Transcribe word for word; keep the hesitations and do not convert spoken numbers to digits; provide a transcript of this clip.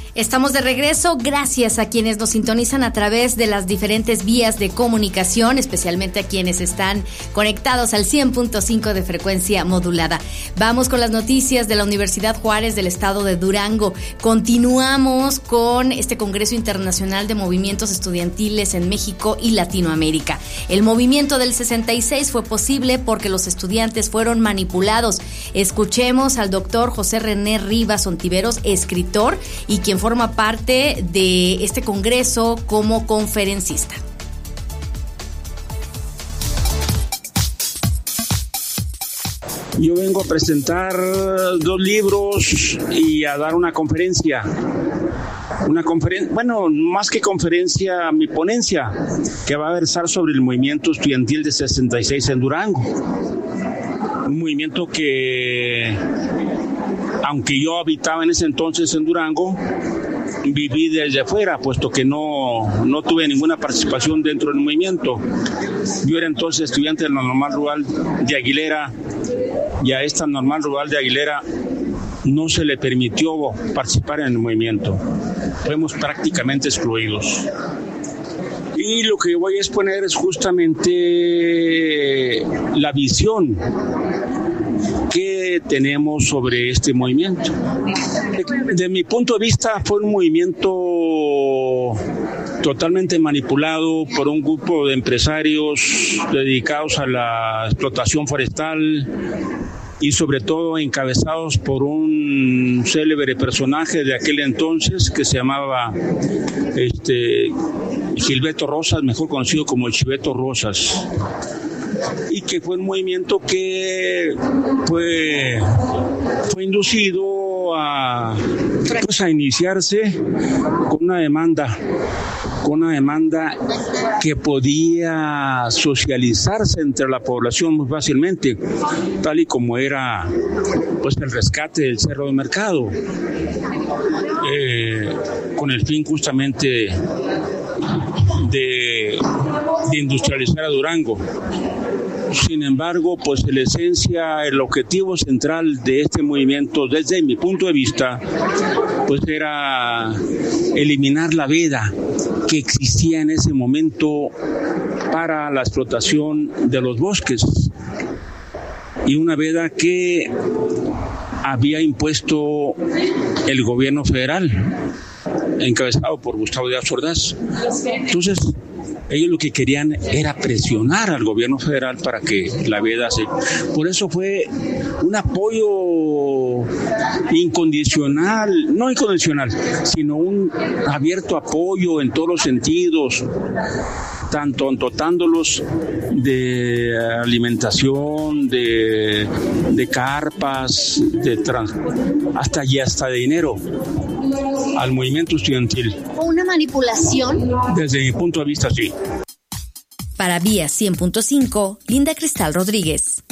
Estamos de regreso, gracias a quienes nos sintonizan a través de las diferentes vías de comunicación, especialmente a quienes están conectados al cien punto cinco de frecuencia modulada. Vamos con las noticias de la Universidad Juárez del estado de Durango. Continuamos con este Congreso Internacional de Movimientos Estudiantiles en México y Latinoamérica. El movimiento del sesenta y seis fue posible porque los estudiantes fueron manipulados. Escuchemos al doctor José René Rivas Ontiveros, escritor y quien forma parte de este congreso como conferencista. Yo vengo a presentar dos libros y a dar una conferencia. Una conferencia, bueno, más que conferencia, mi ponencia, que va a versar sobre el movimiento estudiantil de sesenta y seis en Durango. Un movimiento que, aunque yo habitaba en ese entonces en Durango, viví desde afuera, puesto que no, no tuve ninguna participación dentro del movimiento. Yo era entonces estudiante de la Normal Rural de Aguilera, y a esta Normal Rural de Aguilera no se le permitió participar en el movimiento. Fuimos prácticamente excluidos. Y lo que voy a exponer es justamente la visión que tenemos sobre este movimiento. De mi punto de vista, fue un movimiento totalmente manipulado por un grupo de empresarios dedicados a la explotación forestal y sobre todo encabezados por un célebre personaje de aquel entonces que se llamaba este, Gilberto Rosas, mejor conocido como el Chiveto Rosas, y que fue un movimiento que fue, fue inducido a, pues, a iniciarse con una demanda, con una demanda que podía socializarse entre la población muy fácilmente, tal y como era pues el rescate del Cerro del Mercado, eh, con el fin justamente de, de industrializar a Durango. Sin embargo, pues la esencia, el objetivo central de este movimiento, desde mi punto de vista, pues era eliminar la veda que existía en ese momento para la explotación de los bosques, y una veda que había impuesto el gobierno federal, encabezado por Gustavo Díaz Ordaz. Entonces, ellos lo que querían era presionar al gobierno federal para que la veda se... Por eso fue un apoyo incondicional, no incondicional, sino un abierto apoyo en todos los sentidos, tanto dotándolos de alimentación, de, de carpas, de trans, hasta y hasta de dinero al movimiento estudiantil. ¿Una manipulación? Desde mi punto de vista, sí. Para Vía cien punto cinco, Linda Cristal Rodríguez.